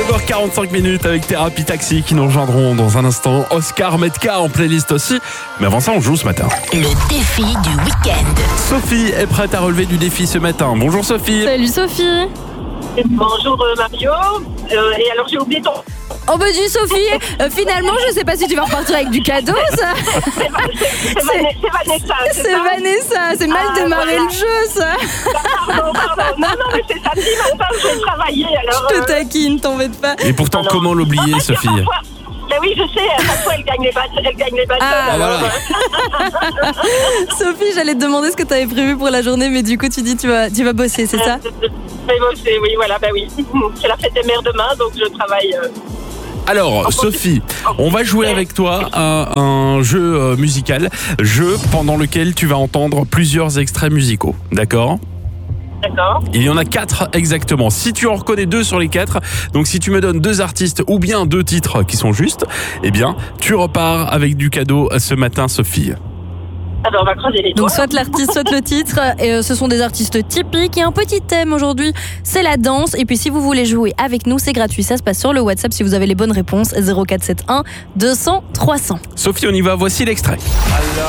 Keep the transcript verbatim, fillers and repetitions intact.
neuf heures quarante-cinq minutes avec Thérapie Taxi qui nous rejoindront dans un instant. Oscar Metka en playlist aussi. Mais avant ça, on joue ce matin. Le défi du week-end. Sophie est prête à relever du défi ce matin. Bonjour Sophie. Salut Sophie. Bonjour euh, Mario. Euh, et alors j'ai oublié ton... Oh bah dis Sophie, euh, finalement je sais pas si tu vas repartir avec du cadeau ça. C'est Van- c'est Van- c'est Vanessa, c'est C'est ça Vanessa, c'est mal Ah, démarré voilà. le jeu ça. Pardon, pardon. Non, non, mais c'est samedi matin, je vais travailler. Alors, Je te euh, taquine, t'en fais pas. Et pourtant, alors- comment l'oublier Ah, Sophie? parfois- Ben oui, je sais, à chaque fois elle gagne les bâtons. Elle gagne les bâtons Ah, alors, voilà. euh, Sophie, j'allais te demander ce que t'avais prévu pour la journée, mais du coup tu dis tu vas, tu vas bosser, c'est ça? Mais bon, c'est, oui, voilà, ben oui. C'est la fête des mères demain, donc je travaille. euh, Alors, Sophie, on va jouer avec toi à un jeu euh, musical, jeu pendant lequel tu vas entendre plusieurs extraits musicaux, d'accord? D'accord. Il y en a quatre exactement. Si tu en reconnais deux sur les quatre, donc si tu me donnes deux artistes ou bien deux titres qui sont justes, eh bien, tu repars avec du cadeau ce matin, Sophie. Alors, on va creuser les doigts. Donc soit l'artiste, soit le titre. Et euh, ce sont des artistes typiques. Il y a un petit thème aujourd'hui, c'est la danse. Et puis si vous voulez jouer avec nous, c'est gratuit. Ça se passe sur le WhatsApp si vous avez les bonnes réponses. zéro quatre sept un deux cents trois cents. Sophie, on y va. Voici l'extrait.